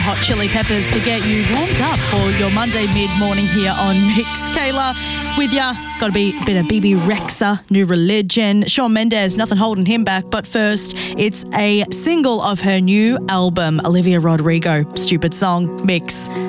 Hot Chili Peppers to get you warmed up for your Monday mid-morning here on Mix. Kayla with ya. Got to be a bit of BB Rexa, New Religion. Shawn Mendes, nothing holding him back. But first, it's a single of her new album, Olivia Rodrigo. Stupid Song. Mix.